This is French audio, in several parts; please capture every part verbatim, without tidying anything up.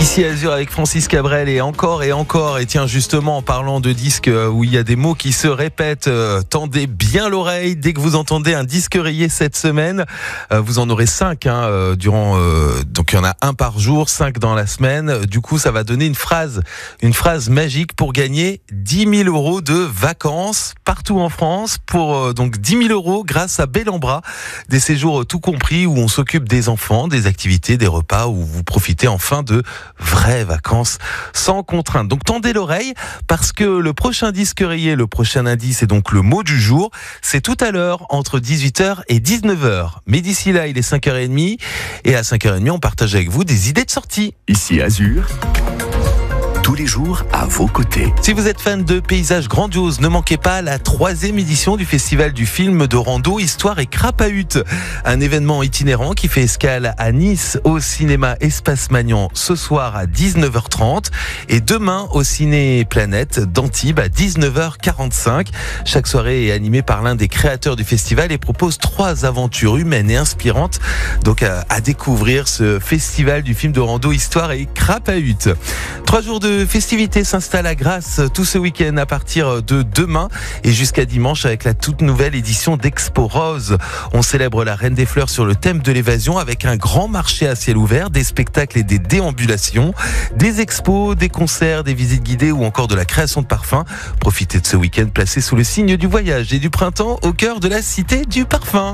Ici Azur avec Francis Cabrel et encore et encore. Et tiens, justement, en parlant de disques où il y a des mots qui se répètent, euh, tendez bien l'oreille dès que vous entendez un disque rayé cette semaine. Euh, vous en aurez cinq hein, euh, durant. Euh, donc il y en a un par jour, cinq dans la semaine. Du coup, ça va donner une phrase, une phrase magique pour gagner dix mille euros de vacances partout en France. Pour euh, donc dix mille euros grâce à Bellambra, des séjours tout compris où on s'occupe des enfants, des activités, des repas, où vous profitez enfin de vraies vacances sans contrainte. Donc tendez l'oreille parce que le prochain disque rayé, le prochain indice est donc le mot du jour. C'est tout à l'heure entre dix-huit heures et dix-neuf heures. Mais d'ici là, il est cinq heures trente et à cinq heures trente, on partage avec vous des idées de sortie. Ici Azur, tous les jours à vos côtés. Si vous êtes fan de paysages grandioses, ne manquez pas la troisième édition du Festival du film de rando Histoire et Crapahut. Un événement itinérant qui fait escale à Nice au cinéma Espace Magnan ce soir à dix-neuf heures trente et demain au Ciné Planète d'Antibes à dix-neuf heures quarante-cinq. Chaque soirée est animée par l'un des créateurs du festival et propose trois aventures humaines et inspirantes. Donc à, à découvrir ce Festival du film de rando Histoire et Crapahut. Trois jours de festivités s'installent à Grasse tout ce week-end à partir de demain et jusqu'à dimanche avec la toute nouvelle édition d'Expo Rose. On célèbre la Reine des Fleurs sur le thème de l'évasion avec un grand marché à ciel ouvert, des spectacles et des déambulations, des expos, des concerts, des visites guidées ou encore de la création de parfums. Profitez de ce week-end placé sous le signe du voyage et du printemps au cœur de la cité du parfum.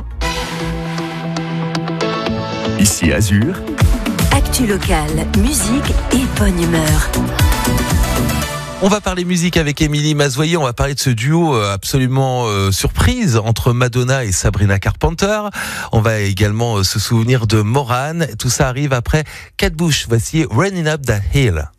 Ici Azur, actu locale, musique et bonne humeur. On va parler musique avec Émilie Mazoyer, on va parler de ce duo absolument euh, surprise entre Madonna et Sabrina Carpenter. On va également euh, se souvenir de Morane. Tout ça arrive après Kate Bush. Voici Running Up That Hill.